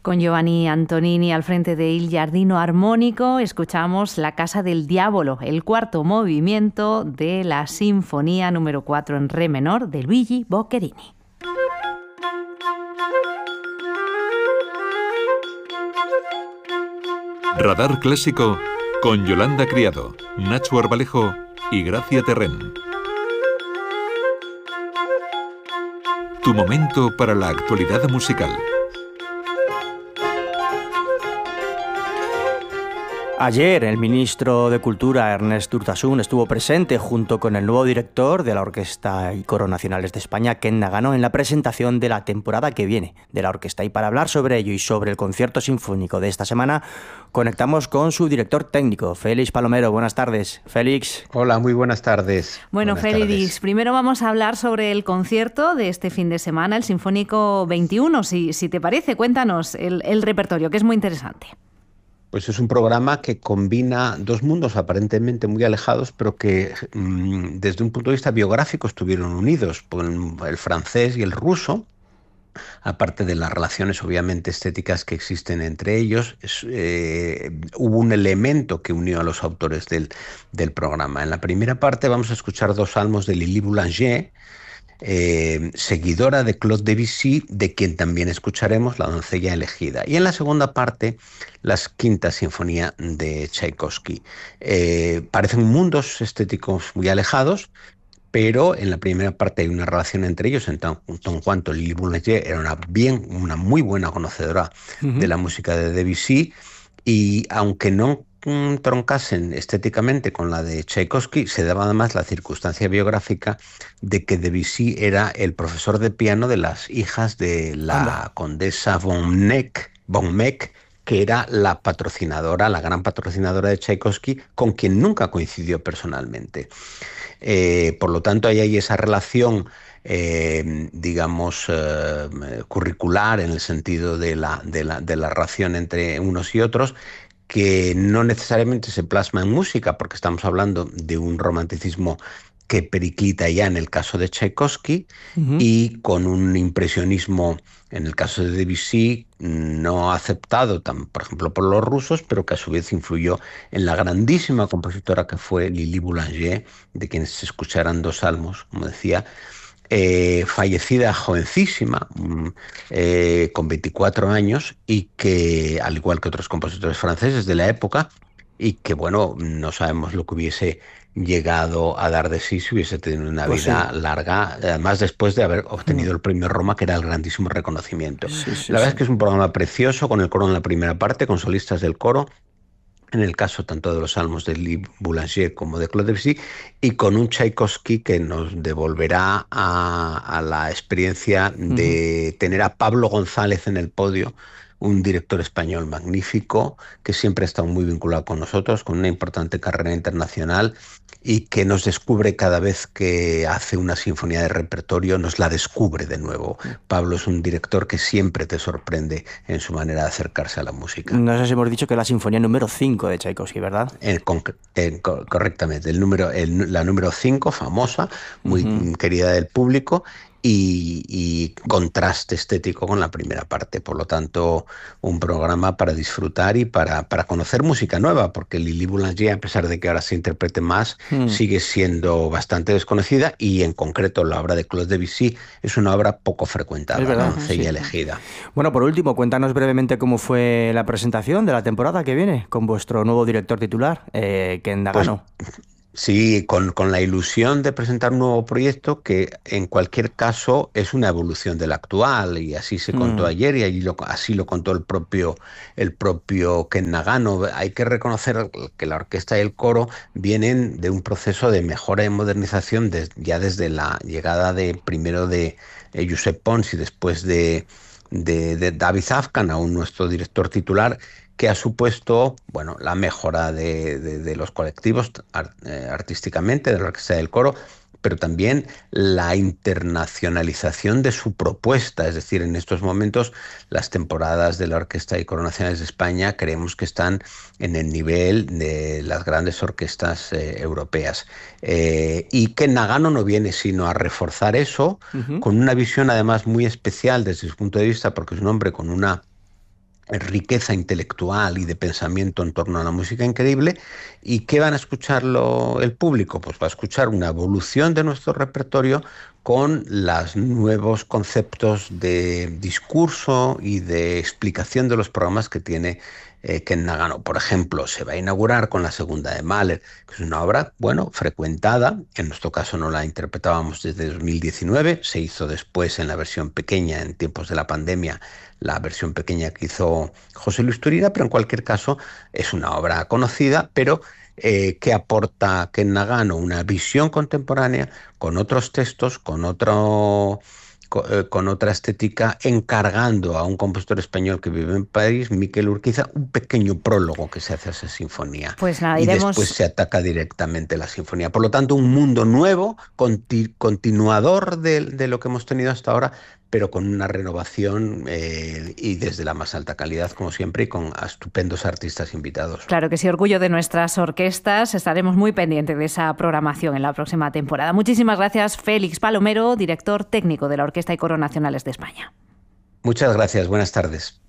Con Giovanni Antonini al frente de Il Giardino Armonico, escuchamos La Casa del Diavolo, el cuarto movimiento de la Sinfonía número 4 en re menor de Luigi Boccherini. Radar Clásico con Yolanda Criado, Nacho Arbalejo y Gracia Terrén. Tu momento para la actualidad musical. Ayer el ministro de Cultura, Ernest Urtasun, estuvo presente junto con el nuevo director de la Orquesta y Coro Nacionales de España, Ken Nagano, en la presentación de la temporada que viene de la orquesta. Y para hablar sobre ello y sobre el concierto sinfónico de esta semana, conectamos con su director técnico, Félix Palomero. Buenas tardes, Félix. Hola, muy buenas tardes. Bueno, buenas Félix, tardes. Primero vamos a hablar sobre el concierto de este fin de semana, el Sinfónico 21. Si te parece, cuéntanos el repertorio, que es muy interesante. Pues es un programa que combina dos mundos aparentemente muy alejados, pero que desde un punto de vista biográfico estuvieron unidos, el francés y el ruso, aparte de las relaciones obviamente estéticas que existen entre ellos. Hubo un elemento que unió a los autores del programa. En la primera parte vamos a escuchar dos salmos de Lili Boulanger, seguidora de Claude Debussy, de quien también escucharemos La doncella elegida. Y en la segunda parte, la quinta sinfonía de Tchaikovsky. Parecen mundos estéticos muy alejados, pero en la primera parte hay una relación entre ellos, en cuanto Lili Boulanger era una muy buena conocedora de la música de Debussy, y aunque no troncasen estéticamente con la de Tchaikovsky, se daba además la circunstancia biográfica de que Debussy era el profesor de piano de las hijas de la condesa von Meck, que era la gran patrocinadora de Tchaikovsky, con quien nunca coincidió personalmente. Por lo tanto, hay esa relación, curricular, en el sentido de la relación entre unos y otros, que no necesariamente se plasma en música, porque estamos hablando de un romanticismo que periclita ya en el caso de Tchaikovsky, y con un impresionismo en el caso de Debussy no aceptado, por ejemplo, por los rusos, pero que a su vez influyó en la grandísima compositora que fue Lili Boulanger, de quienes se escucharán dos salmos, como decía, fallecida jovencísima, con 24 años, y que, al igual que otros compositores franceses de la época, y que, bueno, no sabemos lo que hubiese llegado a dar de sí si hubiese tenido una vida larga, además después de haber obtenido el premio Roma, que era el grandísimo reconocimiento. La verdad es que es un programa precioso, con el coro en la primera parte, con solistas del coro, en el caso tanto de los salmos de Lili Boulanger como de Claude Debussy, y con un Tchaikovsky que nos devolverá a la experiencia de tener a Pablo González en el podio, un director español magnífico, que siempre ha estado muy vinculado con nosotros, con una importante carrera internacional, y que nos descubre cada vez que hace una sinfonía de repertorio, nos la descubre de nuevo. Pablo es un director que siempre te sorprende en su manera de acercarse a la música. No sé si hemos dicho que es la sinfonía número 5 de Tchaikovsky, ¿verdad? Correctamente, la número 5, famosa, muy querida del público, y contraste estético con la primera parte. Por lo tanto, un programa para disfrutar y para conocer música nueva, porque Lili Boulanger, a pesar de que ahora se interprete más, sigue siendo bastante desconocida, y en concreto la obra de Claude Debussy es una obra poco frecuentada, La doncella elegida. Bueno, por último, cuéntanos brevemente cómo fue la presentación de la temporada que viene con vuestro nuevo director titular, Ken Nagano. Sí, con la ilusión de presentar un nuevo proyecto que en cualquier caso es una evolución del actual, y así se contó ayer, y así lo contó el propio Ken Nagano. Hay que reconocer que la orquesta y el coro vienen de un proceso de mejora y modernización ya desde la llegada primero de Josep Pons y después de David Afkan, aún nuestro director titular, que ha supuesto, bueno, la mejora de los colectivos artísticamente, de la orquesta y del coro, pero también la internacionalización de su propuesta. Es decir, en estos momentos las temporadas de la Orquesta y Coro Nacionales de España creemos que están en el nivel de las grandes orquestas europeas. Y que Nagano no viene sino a reforzar eso, con una visión además muy especial desde su punto de vista, porque es un hombre con una riqueza intelectual y de pensamiento en torno a la música increíble. ¿Y qué van a escucharlo el público? Pues va a escuchar una evolución de nuestro repertorio con los nuevos conceptos de discurso y de explicación de los programas que tiene Ken Nagano. Por ejemplo, se va a inaugurar con la segunda de Mahler, que es una obra, bueno, frecuentada. En nuestro caso no la interpretábamos desde 2019, se hizo después en la versión pequeña, en tiempos de la pandemia, la versión pequeña que hizo José Luis Turina, pero en cualquier caso es una obra conocida, pero que aporta Ken Nagano una visión contemporánea con otros textos, con otra estética, encargando a un compositor español que vive en París, Miquel Urquiza, un pequeño prólogo que se hace a esa sinfonía. Pues nada, y después se ataca directamente la sinfonía. Por lo tanto, un mundo nuevo, continuador de lo que hemos tenido hasta ahora, pero con una renovación y desde la más alta calidad, como siempre, y con estupendos artistas invitados. Claro que sí, orgullo de nuestras orquestas. Estaremos muy pendientes de esa programación en la próxima temporada. Muchísimas gracias, Félix Palomero, director técnico de la Orquesta y Coro Nacionales de España. Muchas gracias, buenas tardes.